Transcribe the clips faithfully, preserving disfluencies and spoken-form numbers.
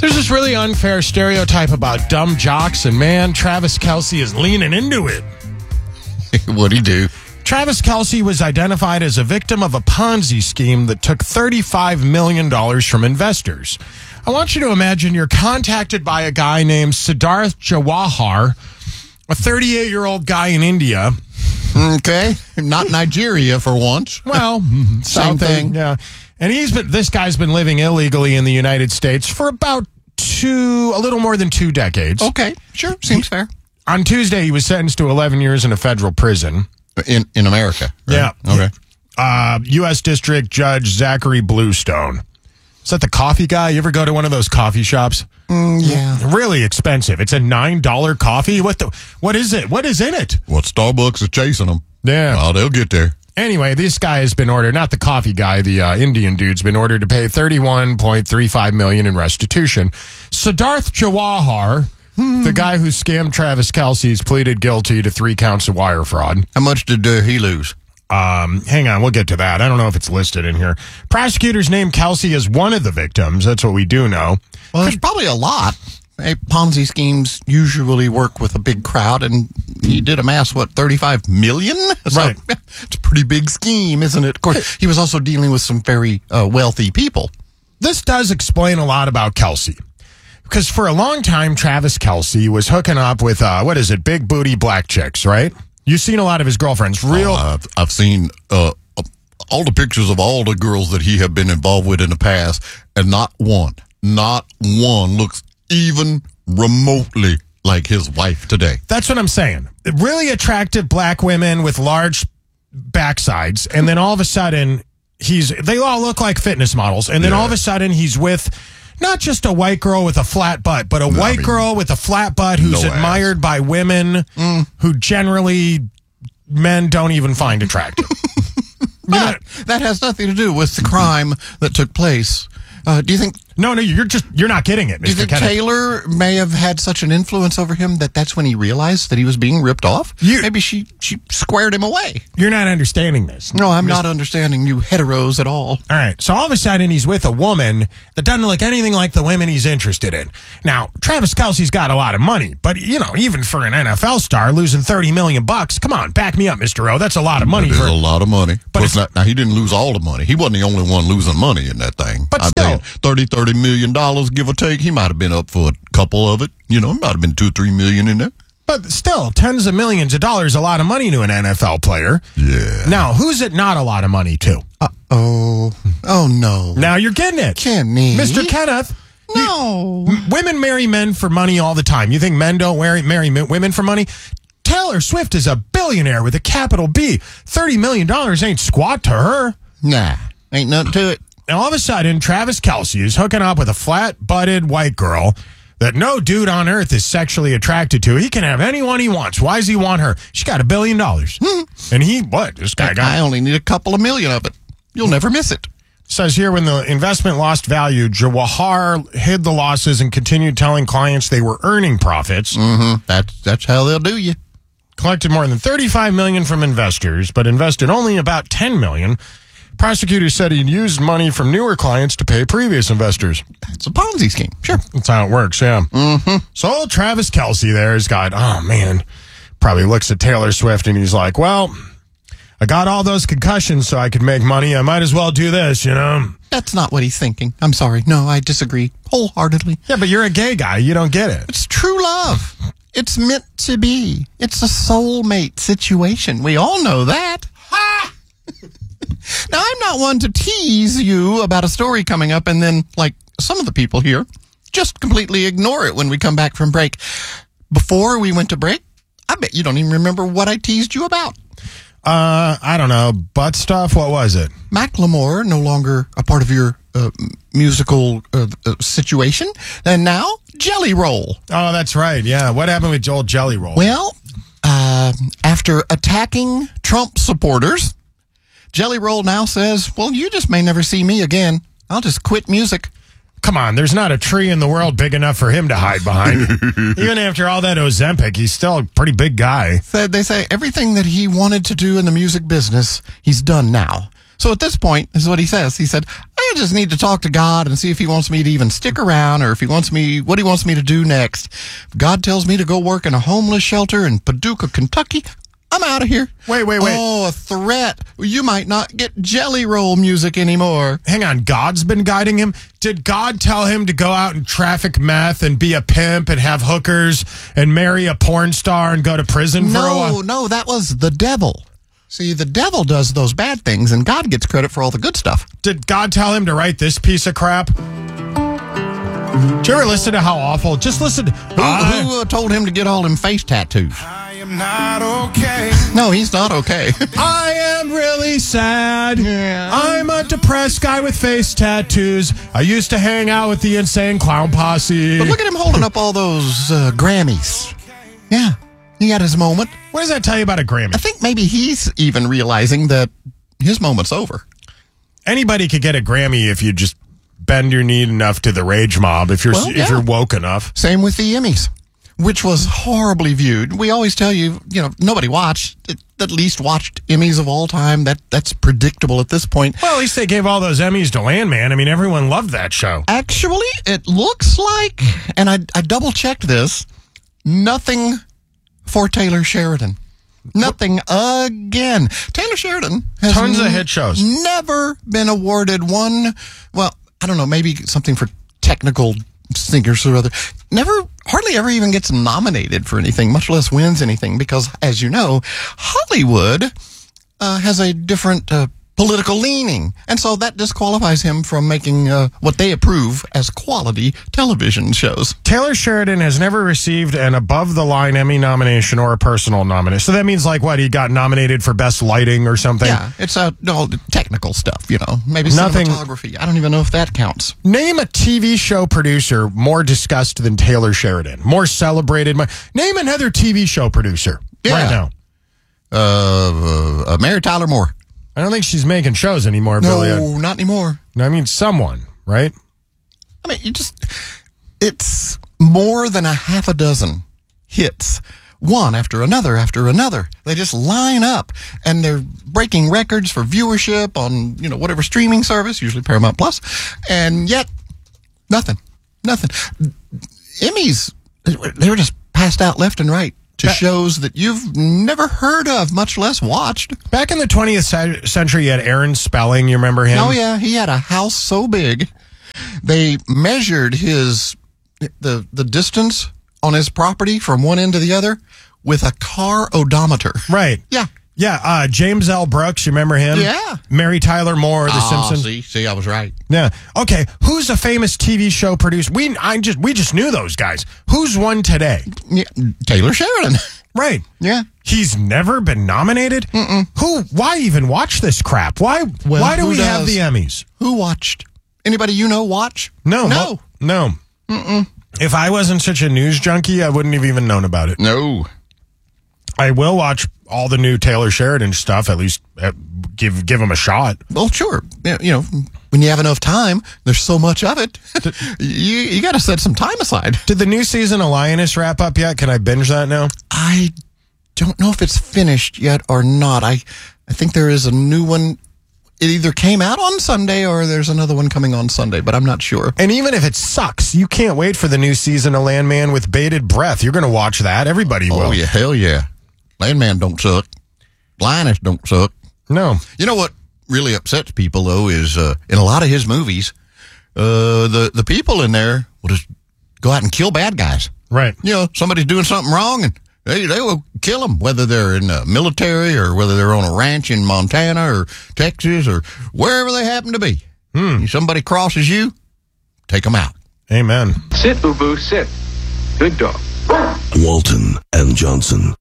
There's this really unfair stereotype about dumb jocks, and man, Travis Kelce is leaning into it. What'd he do? Travis Kelce was identified as a victim of a Ponzi scheme that took thirty-five million dollars from investors. I want you to imagine you're contacted by a guy named Siddharth Jawahar, a thirty-eight-year-old guy in India. Okay. Not Nigeria for once. Well, same thing. Yeah. And he's been, this guy's been living illegally in the United States for about two, a little more than two decades. Okay. Sure. Seems fair. On Tuesday, he was sentenced to eleven years in a federal prison. In in America. Right? Yeah. Okay. Uh, U S District Judge Zachary Bluestone. Is that the coffee guy? You ever go to one of those coffee shops? Mm, yeah. Really expensive. It's a nine dollar coffee. What the? What is it? What is in it? What Starbucks is chasing them. Yeah. Well, they'll get there. Anyway, this guy has been ordered, not the coffee guy, the uh, Indian dude's been ordered to pay thirty-one point three five million dollars in restitution. Siddharth Jawahar, hmm. the guy who scammed Travis Kelce, has pleaded guilty to three counts of wire fraud. How much did uh, he lose? Um, hang on, we'll get to that. I don't know if it's listed in here. Prosecutors named Kelce as one of the victims. That's what we do know. Well, there's probably a lot. Hey, Ponzi schemes usually work with a big crowd, and he did amass, what, thirty-five million dollars? So, right. It's a pretty big scheme, isn't it? Of course, he was also dealing with some very uh, wealthy people. This does explain a lot about Kelce. Because for a long time, Travis Kelce was hooking up with, uh, what is it, big booty black chicks, right? You've seen a lot of his girlfriends. Real. Uh, I've, I've seen uh, all the pictures of all the girls that he have been involved with in the past, and not one, not one looks even remotely like his wife today. That's what I'm saying. Really attractive black women with large backsides, and then all of a sudden, he's they all look like fitness models, and then yeah. all of a sudden, he's with not just a white girl with a flat butt, but a no, white I mean, girl with a flat butt who's no admired ass. by women mm. who generally men don't even find attractive. But you know, that has nothing to do with the crime that took place. Uh, do you think... No, no, you're just, you're not getting it, Mister Do you think Kenneth. Taylor may have had such an influence over him that that's when he realized that he was being ripped off? You, Maybe she, she squared him away. You're not understanding this. No, I'm Mister not understanding you heteros at all. All right, so all of a sudden he's with a woman that doesn't look anything like the women he's interested in. Now, Travis Kelce's got a lot of money, but, you know, even for an N F L star, losing thirty million bucks, come on, back me up, Mister O. That's a lot of money. It is for a lot of money. But it's not, now, he didn't lose all the money. He wasn't the only one losing money in that thing. But I'm still. thirty, thirty million dollars, give or take. He might have been up for a couple of it. You know, might have been two, three million in there. But still, tens of millions of dollars, a lot of money to an N F L player. Yeah. Now, who's it not a lot of money to? Uh-oh. Oh, no. Now you're getting it. Kenny. Mister Kenneth. No. You, women marry men for money all the time. You think men don't marry, marry women for money? Taylor Swift is a billionaire with a capital B. thirty million dollars ain't squat to her. Nah, ain't nothing to it. And all of a sudden, Travis Kelce is hooking up with a flat-butted white girl that no dude on earth is sexually attracted to. He can have anyone he wants. Why does he want her? She got a billion dollars. And he, what? This guy got... I only need a couple of million of it. You'll never miss it. Says here, when the investment lost value, Jawahar hid the losses and continued telling clients they were earning profits. Mm-hmm. That's, that's how they'll do you. Collected more than thirty-five million dollars from investors, but invested only about ten million dollars. Prosecutors said he'd used money from newer clients to pay previous investors. That's a Ponzi scheme. Sure. That's how it works, yeah. Mm-hmm. So old Travis Kelce there has got, oh, man, probably looks at Taylor Swift and he's like, well, I got all those concussions so I could make money. I might as well do this, you know? That's not what he's thinking. I'm sorry. No, I disagree wholeheartedly. Yeah, but you're a gay guy. You don't get it. It's true love. It's meant to be. It's a soulmate situation. We all know that. Ha! Now, I'm not one to tease you about a story coming up and then, like some of the people here, just completely ignore it when we come back from break. Before we went to break, I bet you don't even remember what I teased you about. Uh, I don't know. Butt stuff? What was it? Macklemore, no longer a part of your uh, musical uh, uh, situation. And now, Jelly Roll. Oh, that's right. Yeah. What happened with Joel Jelly Roll? Well, uh, after attacking Trump supporters, Jelly Roll now says, well, you just may never see me again. I'll just quit music. Come on, there's not a tree in the world big enough for him to hide behind. Even after all that Ozempic, he's still a pretty big guy. They say everything that he wanted to do in the music business, he's done now. So at this point, this is what he says. He said, I just need to talk to God and see if he wants me to even stick around or if he wants me, what he wants me to do next. If God tells me to go work in a homeless shelter in Paducah, Kentucky, I'm out of here. Wait, wait, wait. Oh, a threat. You might not get Jelly Roll music anymore. Hang on. God's been guiding him? Did God tell him to go out and traffic meth and be a pimp and have hookers and marry a porn star and go to prison for a while? No, no, that was the devil. See, the devil does those bad things, and God gets credit for all the good stuff. Did God tell him to write this piece of crap? Did you ever listen to how awful? Just listen. To, Who, I, who uh, told him to get all them face tattoos? I am not okay. No, he's not okay. I am really sad. Yeah. I'm a depressed guy with face tattoos. I used to hang out with the Insane Clown Posse. But look at him holding up all those uh, Grammys. Yeah, he had his moment. What does that tell you about a Grammy? I think maybe he's even realizing that his moment's over. Anybody could get a Grammy if you just bend your knee enough to the rage mob, if you're Well, yeah. if you're woke enough. Same with the Emmys, which was horribly viewed. We always tell you, you know, nobody watched, at least watched Emmys of all time. That That's predictable at this point. Well, at least they gave all those Emmys to Landman. I mean, everyone loved that show. Actually, it looks like, and I, I double-checked this, nothing for Taylor Sheridan. Nothing again. Taylor Sheridan has Tons of hit shows. never been awarded one, well, I don't know, maybe something for technical singers or other. Never, hardly ever even gets nominated for anything, much less wins anything, because, as you know, Hollywood uh, has a different uh, political leaning. And so that disqualifies him from making uh, what they approve as quality television shows. Taylor Sheridan has never received an above-the-line Emmy nomination or a personal nomination. So that means, like, what, he got nominated for Best Lighting or something? Yeah, it's uh, all the technical stuff, you know. Maybe Nothing- cinematography. I don't even know if that counts. Name a T V show producer more discussed than Taylor Sheridan. More celebrated. Name another T V show producer Yeah. right now. Uh, uh, Mary Tyler Moore. I don't think she's making shows anymore, No, Billy. not anymore. I mean, someone, right? I mean, you just, it's more than a half a dozen hits, one after another after another. They just line up, and they're breaking records for viewership on, you know, whatever streaming service, usually Paramount Plus, and yet, nothing. Nothing. Emmys, they were just passed out left and right to Ba- shows that you've never heard of, much less watched. Back in the twentieth ce- century, you had Aaron Spelling. You remember him? Oh, yeah, he had a house so big, they measured his the the distance on his property from one end to the other with a car odometer. Right. Yeah. Yeah, uh, James L. Brooks, you remember him? Yeah. Mary Tyler Moore, The Ah, Simpsons. see, see, I was right. Yeah. Okay. Who's a famous T V show producer? We I just we just knew those guys. Who's one today? Yeah, Taylor Sheridan. Right. Yeah. He's never been nominated. Mm-mm. Who? Why even watch this crap? Why? Well, why do who we have does? the Emmys? Who watched? Anybody you know watch? No. No. mo- no. Mm-mm. If I wasn't such a news junkie, I wouldn't have even known about it. No. I will watch all the new Taylor Sheridan stuff. At least uh, give give him a shot. Well, sure. Yeah, you know, when you have enough time, there's so much of it. you you got to set some time aside. Did the new season of Lioness wrap up yet? Can I binge that now? I don't know if it's finished yet or not. I I think there is a new one. It either came out on Sunday or there's another one coming on Sunday, but I'm not sure. And even if it sucks, you can't wait for the new season of Landman with bated breath. You're going to watch that. Everybody will. Oh, yeah, hell yeah. Landman don't suck. Linus don't suck. No. You know what really upsets people, though, is uh, in a lot of his movies, uh, the, the people in there will just go out and kill bad guys. Right. You know, somebody's doing something wrong, and they, they will kill them, whether they're in the military or whether they're on a ranch in Montana or Texas or wherever they happen to be. Hmm. If somebody crosses you, take them out. Amen. Sit, Ubu, sit. Good dog. Walton and Johnson.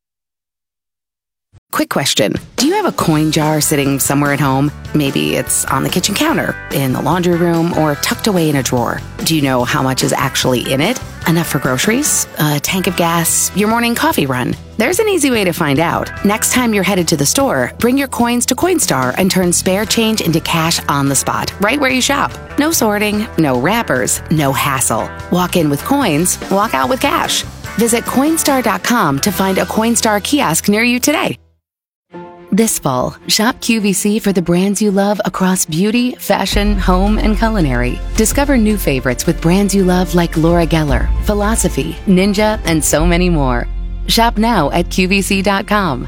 Quick question. Do you have a coin jar sitting somewhere at home? Maybe it's on the kitchen counter, in the laundry room, or tucked away in a drawer. Do you know how much is actually in it? Enough for groceries? A tank of gas? Your morning coffee run? There's an easy way to find out. Next time you're headed to the store, bring your coins to Coinstar and turn spare change into cash on the spot, right where you shop. No sorting, no wrappers, no hassle. Walk in with coins, walk out with cash. Visit Coinstar dot com to find a Coinstar kiosk near you today. This fall, shop Q V C for the brands you love across beauty, fashion, home, and culinary. Discover new favorites with brands you love like Laura Geller, Philosophy, Ninja, and so many more. Shop now at Q V C dot com.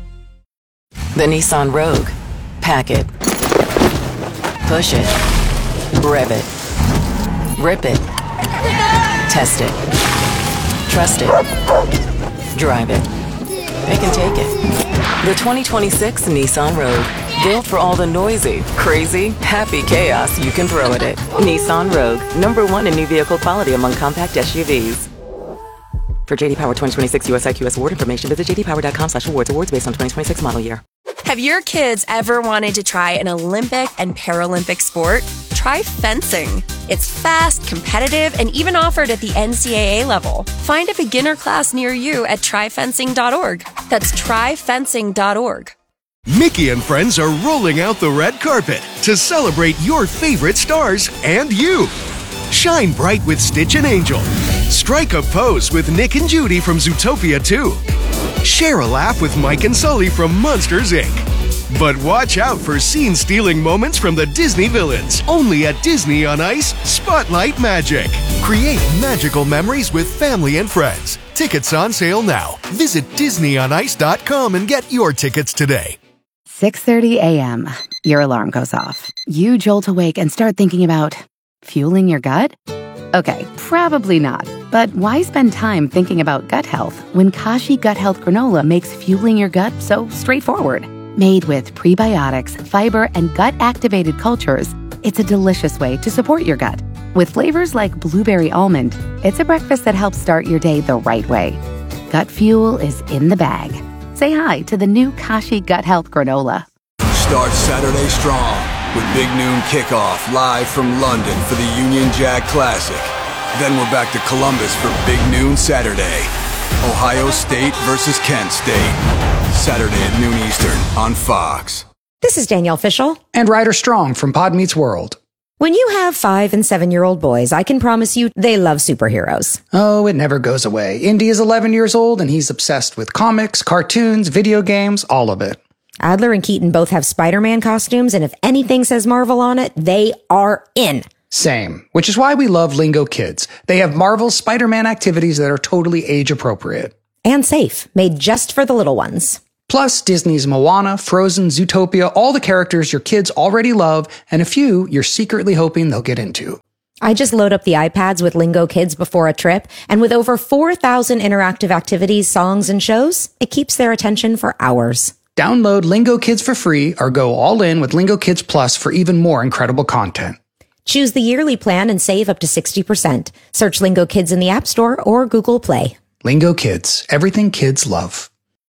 The Nissan Rogue. Pack it. Push it. Rev it. Rip it. Test it. Trust it. Drive it. They can take it. The twenty twenty-six Nissan Rogue. Built for all the noisy, crazy, happy chaos you can throw at it. Nissan Rogue. Number one in new vehicle quality among compact S U Vs. For J D Power twenty twenty-six U S I Q S award information, visit j d power dot com slash awards. Awards based on twenty twenty-six model year. Have your kids ever wanted to try an Olympic and Paralympic sport? Try fencing. It's fast, competitive, and even offered at the N C double A level. Find a beginner class near you at try fencing dot org. That's try fencing dot org. Mickey and friends are rolling out the red carpet to celebrate your favorite stars and you. Shine bright with Stitch and Angel. Strike a pose with Nick and Judy from Zootopia two. Share a laugh with Mike and Sully from Monsters, Incorporated. But watch out for scene-stealing moments from the Disney villains. Only at Disney on Ice, Spotlight Magic. Create magical memories with family and friends. Tickets on sale now. Visit disney on ice dot com and get your tickets today. six thirty a.m. Your alarm goes off. You jolt awake and start thinking about fueling your gut? Okay, probably not. But why spend time thinking about gut health when Kashi Gut Health Granola makes fueling your gut so straightforward? Made with prebiotics, fiber, and gut-activated cultures, it's a delicious way to support your gut. With flavors like blueberry almond, it's a breakfast that helps start your day the right way. Gut fuel is in the bag. Say hi to the new Kashi Gut Health Granola. Start Saturday strong with Big Noon Kickoff live from London for the Union Jack Classic. Then we're back to Columbus for Big Noon Saturday. Ohio State versus Kent State. Saturday at noon Eastern on Fox. This is Danielle Fishel. And Ryder Strong from Pod Meets World. When you have five and seven-year-old boys, I can promise you they love superheroes. Oh, it never goes away. Indy is eleven years old, and he's obsessed with comics, cartoons, video games, all of it. Adler and Keaton both have Spider-Man costumes, and if anything says Marvel on it, they are in. Same, which is why we love Lingo Kids. They have Marvel's Spider-Man activities that are totally age-appropriate. And safe, made just for the little ones. Plus, Disney's Moana, Frozen, Zootopia, all the characters your kids already love, and a few you're secretly hoping they'll get into. I just load up the iPads with Lingo Kids before a trip, and with over four thousand interactive activities, songs, and shows, it keeps their attention for hours. Download Lingo Kids for free or go all in with Lingo Kids Plus for even more incredible content. Choose the yearly plan and save up to sixty percent. Search Lingo Kids in the App Store or Google Play. Lingo Kids, everything kids love.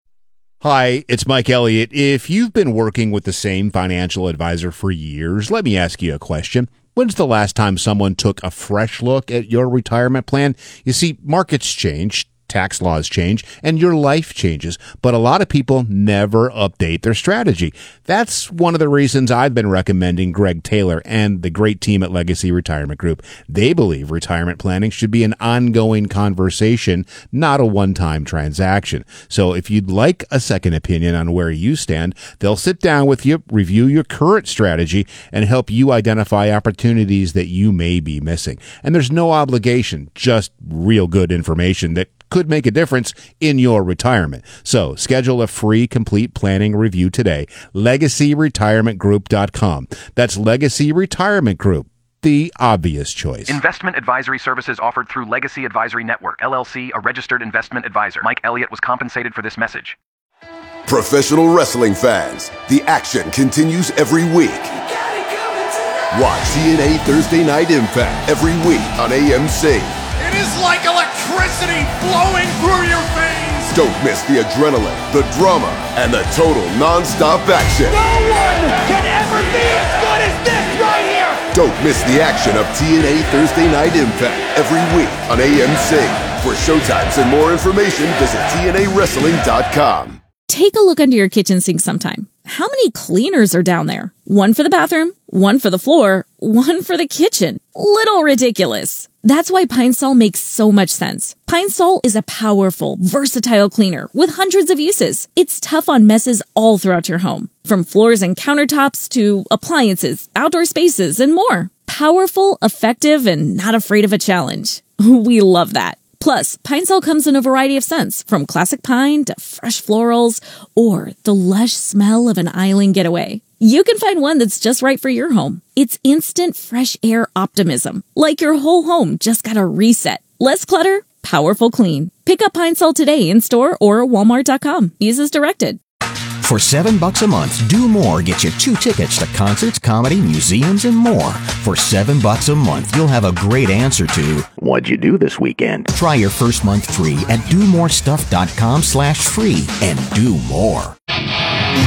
Hi, it's Mike Elliott. If you've been working with the same financial advisor for years, let me ask you a question. When's the last time someone took a fresh look at your retirement plan? You see, markets change, tax laws change, and your life changes, but a lot of people never update their strategy. That's one of the reasons I've been recommending Greg Taylor and the great team at Legacy Retirement Group. They believe retirement planning should be an ongoing conversation, not a one-time transaction. So if you'd like a second opinion on where you stand, they'll sit down with you, review your current strategy, and help you identify opportunities that you may be missing. And there's no obligation, just real good information that could make a difference in your retirement. So schedule a free complete planning review today. legacy retirement group dot com. That's Legacy Retirement Group, the obvious choice. Investment advisory services offered through Legacy Advisory Network, L L C, a registered investment advisor. Mike Elliott was compensated for this message. Professional wrestling fans, the action continues every week. Watch T N A Thursday Night Impact every week on A M C. It is like electricity flowing through your veins. Don't miss the adrenaline, the drama, and the total non-stop action. No one can ever be as good as this right here. Don't miss the action of T N A Thursday Night Impact every week on A M C. For showtimes and more information, visit T N A wrestling dot com. Take a look under your kitchen sink sometime. how many cleaners are down there? One for the bathroom, one for the floor, one for the kitchen. Little ridiculous. That's why Pine Sol makes so much sense. Pine Sol is a powerful, versatile cleaner with hundreds of uses. It's tough on messes all throughout your home, from floors and countertops to appliances, outdoor spaces, and more. Powerful, effective, and not afraid of a challenge. We love that. Plus, Pine Sol comes in a variety of scents, from classic pine to fresh florals or the lush smell of an island getaway. You can find one that's just right for your home. It's instant fresh air optimism, like your whole home just got a reset. Less clutter, powerful clean. Pick up Pine Sol today in store or walmart dot com. Use as directed. For seven bucks a month, Do More gets you two tickets to concerts, comedy, museums, and more. For seven bucks a month, you'll have a great answer to what'd you do this weekend? Try your first month free at do more stuff dot com slash free and do more.